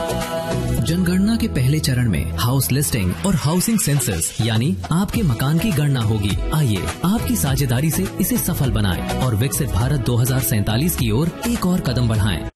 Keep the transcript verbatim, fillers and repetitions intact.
जनगणना के पहले चरण में हाउस लिस्टिंग और हाउसिंग सेंसस यानी आपके मकान की गणना होगी। आइए आपकी साझेदारी से इसे सफल बनाएं और विकसित भारत दो हज़ार सैंतालीस की ओर एक और कदम बढ़ाएं।